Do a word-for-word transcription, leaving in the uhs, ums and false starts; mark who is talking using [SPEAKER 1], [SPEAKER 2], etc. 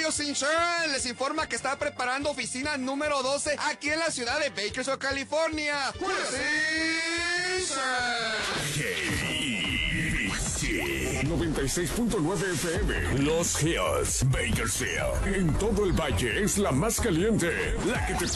[SPEAKER 1] Autos Insurance les informa que está preparando oficina número doce aquí en la ciudad de Bakersfield, California.
[SPEAKER 2] noventa y seis punto nueve F M. Los Hills, Bakersfield. En todo el valle es la más caliente, la que te